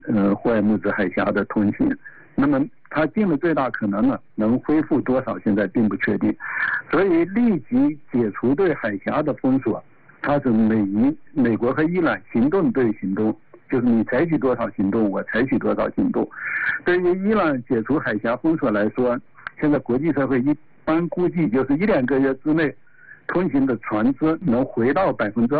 霍尔木兹海峡的通行。那么它尽了最大可能呢，能恢复多少现在并不确定。所以立即解除对海峡的封锁，它是美国和伊朗行动对行动，就是你采取多少行动，我采取多少行动。对于伊朗解除海峡封锁来说，现在国际社会一般估计就是1-2个月之内，通行的船只能回到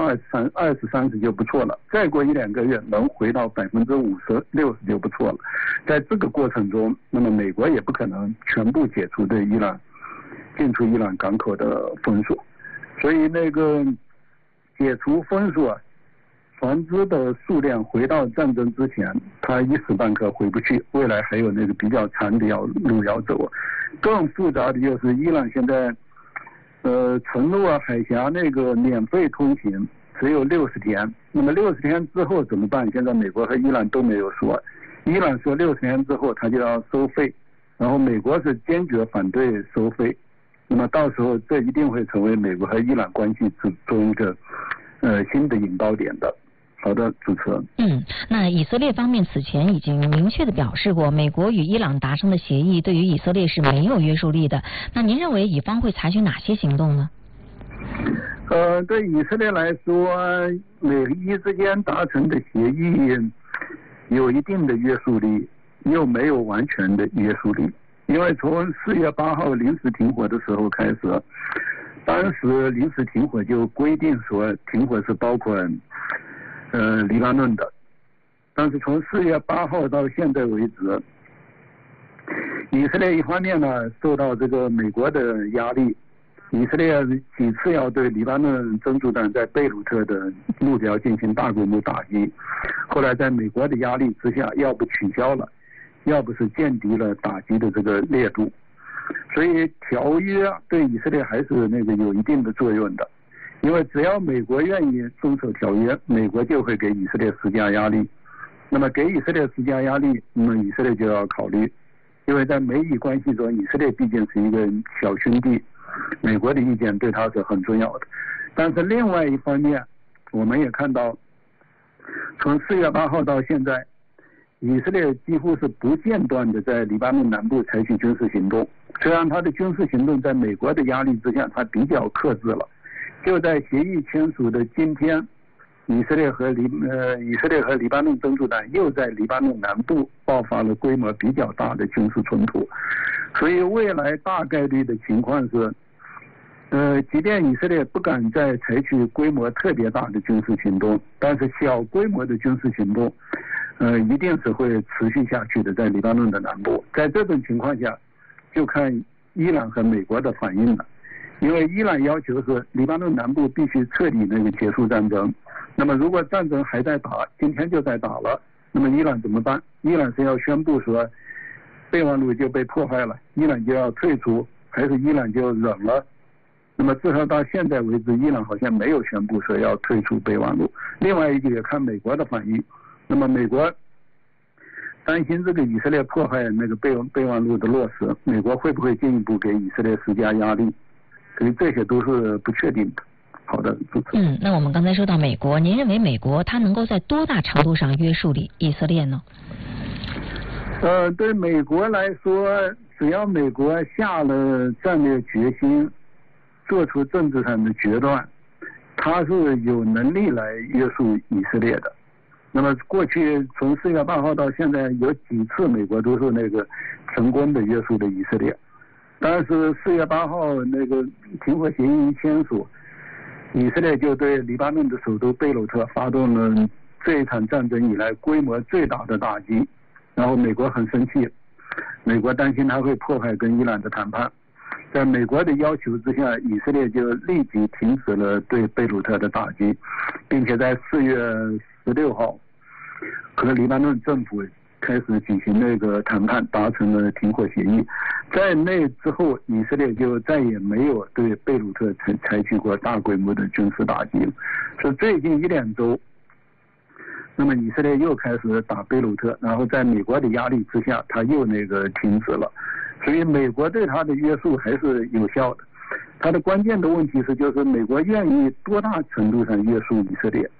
20-30%就不错了，再过1-2个月能回到50-60%就不错了。在这个过程中，那么美国也不可能全部解除对伊朗进出伊朗港口的封锁，所以那个解除封锁，船只的数量回到战争之前，它一时半刻回不去，未来还有那个比较长的路要走。更复杂的就是伊朗现在承诺海峡那个免费通行只有60天，那么60天之后怎么办？现在美国和伊朗都没有说。伊朗说60天之后他就要收费，然后美国是坚决反对收费。那么到时候这一定会成为美国和伊朗关系中一个新的引爆点的。好的，主持人。 那以色列方面此前已经明确的表示过，美国与伊朗达成的协议对于以色列是没有约束力的。那您认为以方会采取哪些行动呢？ 对以色列来说，美伊之间达成的协议有一定的约束力，又没有完全的约束力。因为从4月8号临时停火的时候开始，当时临时停火就规定说停火是包括黎巴嫩的，但是从4月8号到现在为止，以色列一方面呢受到这个美国的压力，以色列几次要对黎巴嫩真主党在贝鲁特的目标进行大规模打击，后来在美国的压力之下，要不取消了，要不是降低了打击的这个烈度，所以条约对以色列还是那个有一定的作用的。因为只要美国愿意遵守条约，美国就会给以色列施加压力。那么给以色列施加压力，那么以色列就要考虑，因为在美以关系中，以色列毕竟是一个小兄弟，美国的意见对他是很重要的。但是另外一方面，我们也看到，从4月8号到现在，以色列几乎是不间断的在黎巴嫩南部采取军事行动。虽然他的军事行动在美国的压力之下，他比较克制了。就在协议签署的今天，以色列和黎巴嫩真主党又在黎巴嫩南部爆发了规模比较大的军事冲突，所以未来大概率的情况是，即便以色列不敢再采取规模特别大的军事行动，但是小规模的军事行动，一定是会持续下去的，在黎巴嫩的南部。在这种情况下，就看伊朗和美国的反应了。因为伊朗要求是黎巴嫩南部必须彻底那个结束战争，那么如果战争还在打，今天就在打了，那么伊朗怎么办？伊朗是要宣布说备忘录就被破坏了，伊朗就要退出，还是伊朗就忍了？那么至少到现在为止，伊朗好像没有宣布说要退出备忘录。另外一个也看美国的反应，那么美国担心这个以色列破坏那个备忘录的落实，美国会不会进一步给以色列施加压力？所以这些都是不确定的。好的，主持人。 那我们刚才说到美国，您认为美国它能够在多大程度上约束以色列呢？ 对美国来说，只要美国下了战略决心，做出政治上的决断，它是有能力来约束以色列的。那么过去从4月8号到现在，有几次美国都是那个成功的约束的以色列。但是4月8号那个停火协议一签署，以色列就对黎巴嫩的首都贝鲁特发动了这一场战争以来规模最大的打击，然后美国很生气，美国担心他会破坏跟伊朗的谈判，在美国的要求之下，以色列就立即停止了对贝鲁特的打击，并且在4月16号和黎巴嫩政府开始举行那个谈判，达成了停火协议。在那之后，以色列就再也没有对贝鲁特采取过大规模的军事打击了。是最近1-2周，那么以色列又开始打贝鲁特，然后在美国的压力之下，他又那个停止了。所以美国对他的约束还是有效的。他的关键的问题是，就是美国愿意多大程度上约束以色列？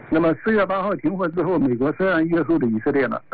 那么4月8号停火之后，美国虽然约束了以色列了。